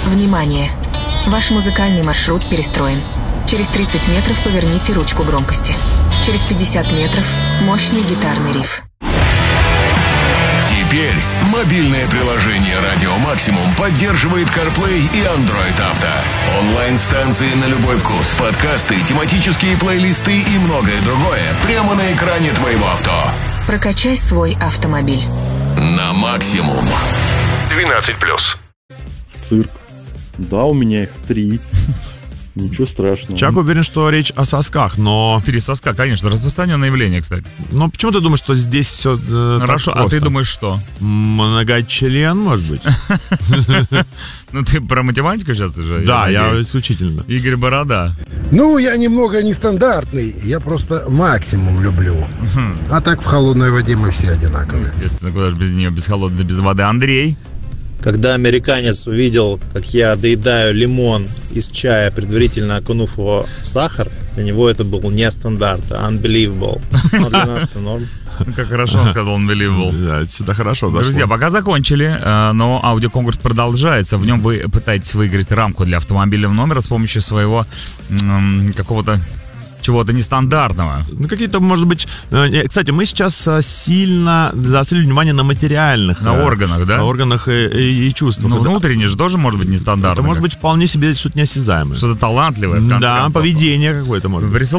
Внимание! Ваш музыкальный маршрут перестроен. Через 30 метров поверните ручку громкости. Через 50 метров мощный гитарный риф. Теперь мобильное приложение «Радио Максимум» поддерживает CarPlay и Android Auto. Онлайн-станции на любой вкус, подкасты, тематические плейлисты и многое другое прямо на экране твоего авто. Прокачай свой автомобиль. На максимум. 12+. Цирк. Да, у меня их 3. Ничего страшного. Чак уверен, что речь о сосках, но... 3 соска, конечно, распространенное явление, кстати. Но почему ты думаешь, что здесь все Хорошо, так просто? А ты думаешь, что? Многочлен, может быть? Ну, ты про математику сейчас уже? Да, я исключительно. Игорь Борода. Ну, я немного нестандартный. Я просто максимум люблю. А так в холодной воде мы все одинаковые. Естественно, куда же без нее, без холодной, без воды. Андрей? Когда американец увидел, как я доедаю лимон из чая, предварительно окунув его в сахар, для него это был не стандарт, а unbelievable. Но для нас это норм. Как хорошо он сказал unbelievable. Да, это сюда хорошо зашло. Друзья, пока закончили, но аудиоконкурс продолжается. В нем вы пытаетесь выиграть рамку для автомобильного номера с помощью своего какого-то чего-то нестандартного. Ну, какие-то, может быть... Кстати, мы сейчас сильно заострили внимание на материальных... На органах, да? На органах и чувствах. Но внутренне же тоже может быть нестандартно. Это может быть вполне себе что-то неосязаемое. Что-то талантливое, в конце концов. Да, поведение какое-то может быть.